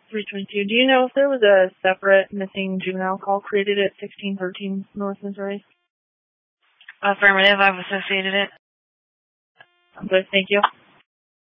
322. Do you know if there was a separate missing juvenile call created at 1613 North Missouri? Affirmative. I've associated it. Good. Thank you.